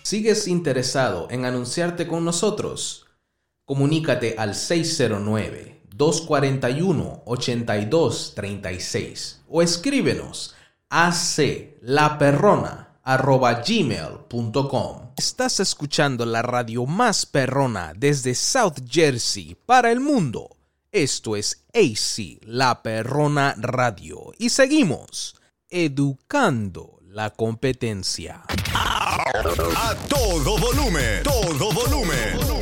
¿Sigues interesado en anunciarte con nosotros? Comunícate al 609-241-8236 o escríbenos a aclaperrona@gmail.com. Estás escuchando la radio más perrona desde South Jersey para el mundo. Esto es AC La Perrona Radio y seguimos educando la competencia. A todo volumen, todo volumen.